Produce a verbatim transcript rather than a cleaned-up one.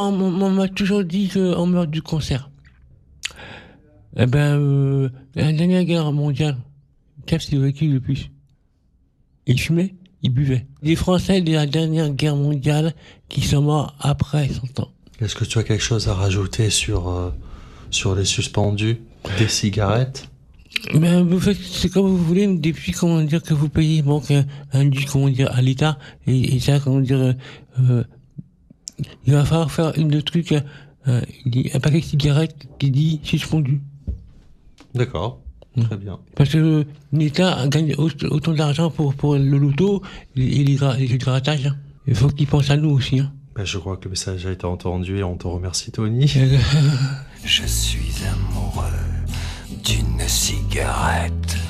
On, on- on m'a toujours dit qu'on meurt du cancer. Eh ben, euh, la dernière guerre mondiale, qu'est-ce qui a vécu le plus? Ils fumaient, ils buvaient. Les Français de la dernière guerre mondiale qui sont morts après cent ans. Est-ce que tu as quelque chose à rajouter sur, euh, sur les suspendus des cigarettes? Ben, vous faites, c'est comme vous voulez, depuis, comment dire, que vous payez, donc, un, un dû, comment dire, à l'État, et, et ça, comment dire, euh, euh, il va falloir faire une de trucs, euh, un paquet de cigarettes qui dit suspendu. D'accord, Mm. très bien. Parce que euh, l'État gagne au- autant d'argent pour, pour le loto et, et les, gra- et le grattage. Hein. Il faut qu'il pense à nous aussi. Hein. Ben, je crois que le message a été entendu et on te remercie, Tony. Euh, Je suis amoureux d'une cigarette.